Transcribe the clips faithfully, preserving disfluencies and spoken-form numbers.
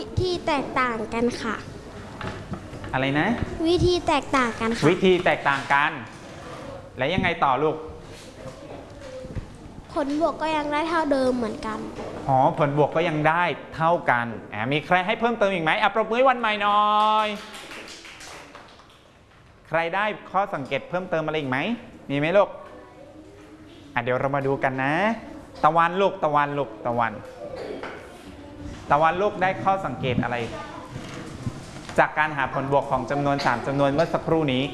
วิธีแตกต่างกันค่ะอะไรนะวิธีแตกต่างกันค่ะวิธีแตกต่างกันแล้วยังไงต่อลูกผลบวกก็ยังได้เท่าเดิมเหมือนกันอ๋อผลบวกก็ยังได้เท่ากันอ่ามีใครให้เพิ่มเติมอีกไหมอ่ะปรบมือให้วันใหม่หน่อยใครได้ข้อสังเกตเพิ่มเติมอะไรอีกไหมมีไหมลูกอ่ะเดี๋ยวเรามาดูกันนะตะวันลูกตะวันลูกตะวันตะวันลูกได้ข้อสังเกตอะไรจากการหาผลบวกของจำนวนสามจำนวนเมื่อสักครู่นี้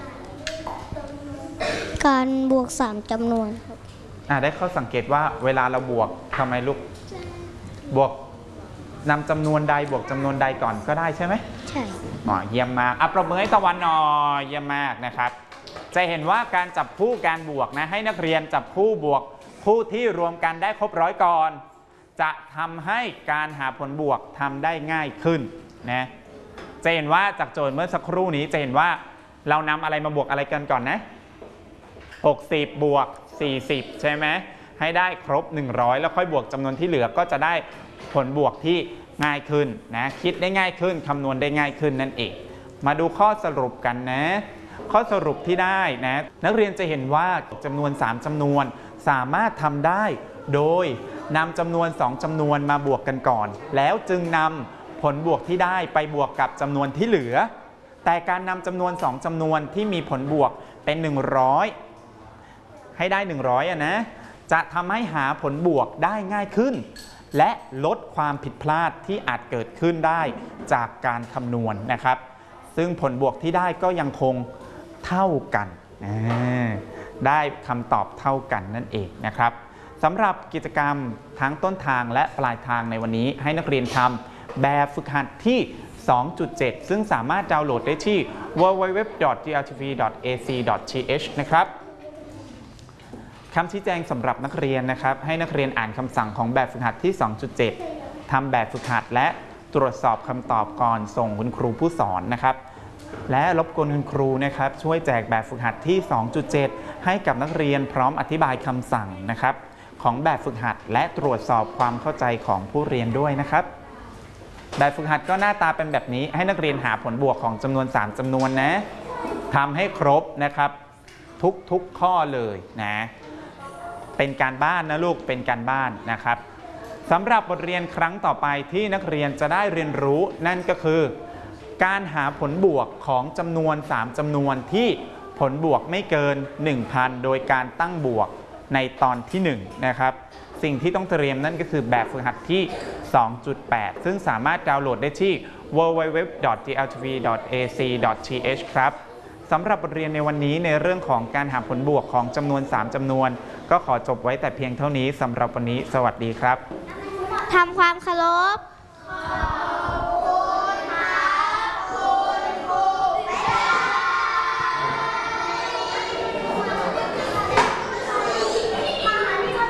การบวกสามจำนวนครับอ่ะได้ข้อสังเกตว่าเวลาเราบวกทำไมลูกบวกนำจำนวนใดบวกจำนวนใดก่อนก็ได้ใช่ไหมใช่อ๋อเยี่ยมมากอ่ะปรบมือให้ตะวันหน่อยเยี่ยมมากนะครับจะเห็นว่าการจับคู่การบวกนะให้นักเรียนจับคู่บวกคู่ที่รวมกันได้ครบร้อยก่อนจะทำให้การหาผลบวกทำได้ง่ายขึ้นนะจะเห็นว่าจากโจทย์เมื่อสักครู่นี้จะเห็นว่าเรานำอะไรมาบวกอะไรกันก่อนนะหกสิบบวกสี่สิบใช่ไหมให้ได้ครบหนึ่งร้อยแล้วค่อยบวกจำนวนที่เหลือก็จะได้ผลบวกที่ง่ายขึ้นนะคิดได้ง่ายขึ้นคำนวณได้ง่ายขึ้นนั่นเองมาดูข้อสรุปกันนะข้อสรุปที่ได้นะนักเรียนจะเห็นว่าจำนวนสามจำนวนสามารถทำได้โดยนำจำนวนสองจำนวนมาบวกกันก่อนแล้วจึงนำผลบวกที่ได้ไปบวกกับจำนวนที่เหลือแต่การนำจำนวนสองจำนวนที่มีผลบวกเป็นหนึ่งร้อยให้ได้หนึ่งร้อยอ่ะนะจะทำให้หาผลบวกได้ง่ายขึ้นและลดความผิดพลาดที่อาจเกิดขึ้นได้จากการคำนวณนะครับซึ่งผลบวกที่ได้ก็ยังคงเท่ากันได้คำตอบเท่ากันนั่นเองนะครับสำหรับกิจกรรมทั้งต้นทางและปลายทางในวันนี้ให้นักเรียนทำแบบฝึกหัดที่ สองจุดเจ็ด ซึ่งสามารถดาวน์โหลดได้ที่ ดับเบิลยู ดับเบิลยู ดับเบิลยู ดอท จี อาร์ ที วี ดอท เอ ซี ดอท ที เอช นะครับคำชี้แจงสำหรับนักเรียนนะครับให้นักเรียนอ่านคำสั่งของแบบฝึกหัดที่ สองจุดเจ็ด ทำแบบฝึกหัดและตรวจสอบคำตอบก่อนส่งคุณครูผู้สอนนะครับและรบกวนคุณครูนะครับช่วยแจกแบบฝึกหัดที่ สองจุดเจ็ด ให้กับนักเรียนพร้อมอธิบายคำสั่งนะครับของแบบฝึกหัดและตรวจสอบความเข้าใจของผู้เรียนด้วยนะครับแบบฝึกหัดก็หน้าตาเป็นแบบนี้ให้นักเรียนหาผลบวกของจำนวนสามจำนวนนะทำให้ครบนะครับทุกๆข้อเลยนะเป็นการบ้านนะลูกเป็นการบ้านนะครับสำหรับบทเรียนครั้งต่อไปที่นักเรียนจะได้เรียนรู้นั่นก็คือการหาผลบวกของจำนวนสามจำนวนที่ผลบวกไม่เกิน หนึ่งพัน โดยการตั้งบวกในตอนที่หนึ่งนะครับสิ่งที่ต้องเตรียมนั่นก็คือแบบฝึกหัดที่ สองจุดแปด ซึ่งสามารถดาวน์โหลดได้ที่ ดับเบิลยู ดับเบิลยู ดับเบิลยู ดอท จี แอล ที วี ดอท เอ ซี ดอท ที เอช ครับสำหรับบทเรียนในวันนี้ในเรื่องของการหาผลบวกของจำนวนสามจำนวนก็ขอจบไว้แต่เพียงเท่านี้สำหรับวันนี้สวัสดีครับทำความเคารพ